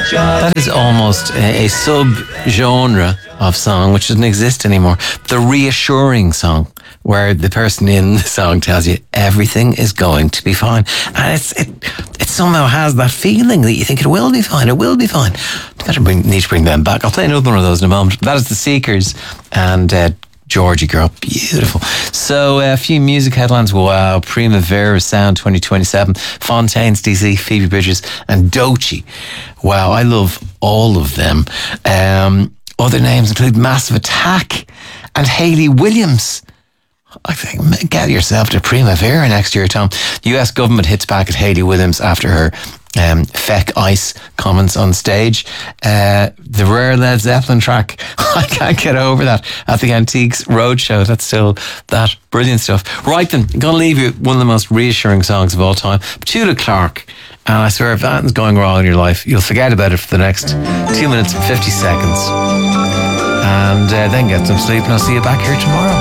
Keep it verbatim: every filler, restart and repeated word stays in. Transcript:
That is almost a, a sub-genre of song which doesn't exist anymore. The reassuring song, where the person in the song tells you everything is going to be fine. And it's, it it somehow has that feeling that you think it will be fine, it will be fine. Better bring, need to bring them back. I'll play another one of those in a moment. That is The Seekers and uh, Georgie Girl. Beautiful. So uh, a few music headlines. Wow. Primavera Sound twenty twenty-seven. Fontaine's D C, Phoebe Bridgers and Doechii. Wow, I love all of them. Um, other names include Massive Attack and Hayley Williams. I think, get yourself to Primavera next year, Tom. The U S government hits back at Hayley Williams after her um, feck ice comments on stage. Uh, the rare Led Zeppelin track, I can't get over that, at the Antiques Roadshow. That's still that brilliant stuff. Right then, I'm going to leave you with one of the most reassuring songs of all time, Petula Clark. And I swear, if anything's going wrong in your life, you'll forget about it for the next two minutes and fifty seconds. And uh, then get some sleep, and I'll see you back here tomorrow.